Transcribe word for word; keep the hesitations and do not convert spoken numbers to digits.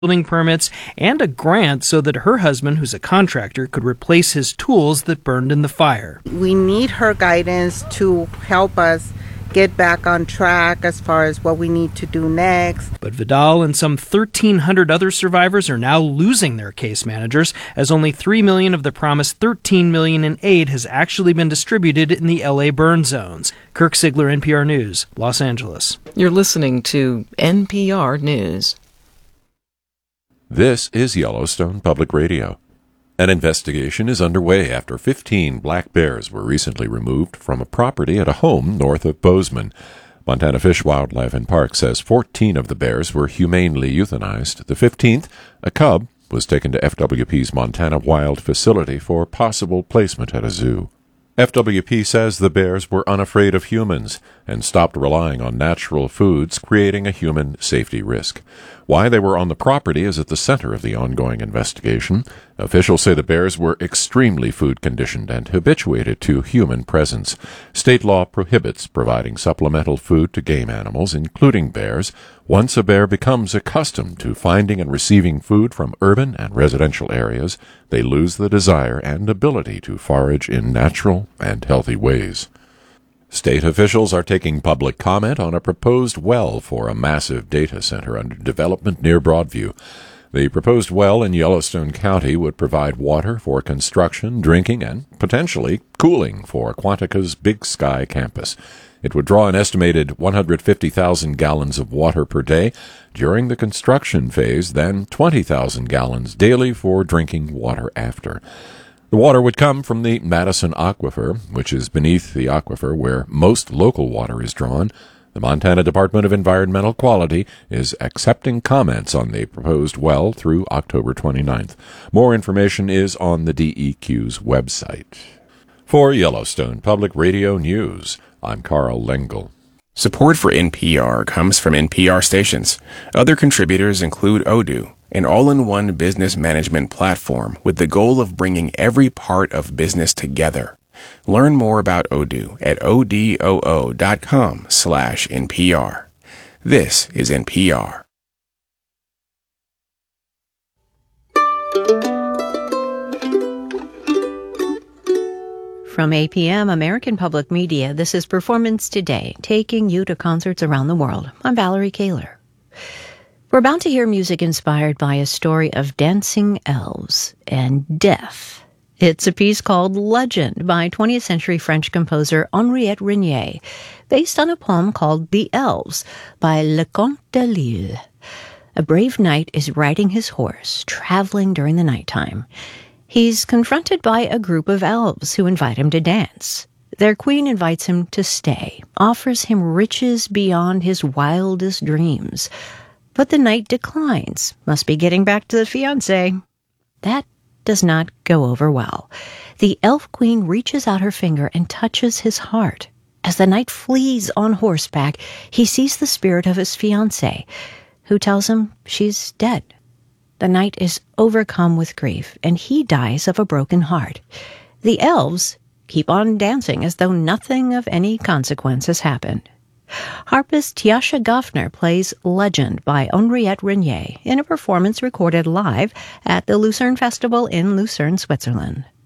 building permits, and a grant so that her husband, who's a contractor, could replace his tools that burned in the fire. We need her guidance to help us get back on track as far as what we need to do next. But Vidal and some thirteen hundred other survivors are now losing their case managers, as only three million dollars of the promised thirteen million dollars in aid has actually been distributed in the L A burn zones. Kirk Sigler, N P R News, Los Angeles. You're listening to N P R News. This is Yellowstone Public Radio. An investigation is underway after fifteen black bears were recently removed from a property at a home north of Bozeman. Montana Fish, Wildlife and Park says fourteen of the bears were humanely euthanized. The fifteenth, a cub, was taken to F W P's Montana Wild Facility for possible placement at a zoo. F W P says the bears were unafraid of humans and stopped relying on natural foods, creating a human safety risk. Why they were on the property is at the center of the ongoing investigation. Officials say the bears were extremely food-conditioned and habituated to human presence. State law prohibits providing supplemental food to game animals, including bears. Once a bear becomes accustomed to finding and receiving food from urban and residential areas, they lose the desire and ability to forage in natural and healthy ways. State officials are taking public comment on a proposed well for a massive data center under development near Broadview. The proposed well in Yellowstone County would provide water for construction, drinking, and potentially cooling for Quantica's Big Sky campus. It would draw an estimated one hundred fifty thousand gallons of water per day during the construction phase, then twenty thousand gallons daily for drinking water after. The water would come from the Madison Aquifer, which is beneath the aquifer where most local water is drawn. The Montana Department of Environmental Quality is accepting comments on the proposed well through October twenty-ninth. More information is on the D E Q's website. For Yellowstone Public Radio News, I'm Carl Lengel. Support for N P R comes from N P R stations. Other contributors include Odoo, an all-in-one business management platform with the goal of bringing every part of business together. Learn more about Odoo at odoo dot com slash N P R. This is N P R. From A P M, American Public Media, this is Performance Today, taking you to concerts around the world. I'm Valerie Kaler. We're about to hear music inspired by a story of dancing elves and death. It's a piece called Legend by twentieth century French composer Henriette Renier, based on a poem called The Elves by Leconte de Lisle. A brave knight is riding his horse, traveling during the nighttime. He's confronted by a group of elves who invite him to dance. Their queen invites him to stay, offers him riches beyond his wildest dreams. But the knight declines, must be getting back to the fiancé. That does not go over well. The elf queen reaches out her finger and touches his heart. As the knight flees on horseback, he sees the spirit of his fiancé, who tells him she's dead. The knight is overcome with grief, and he dies of a broken heart. The elves keep on dancing as though nothing of any consequence has happened. Harpist Tiasha Goffner plays Legend by Henriette Renier in a performance recorded live at the Lucerne Festival in Lucerne, Switzerland.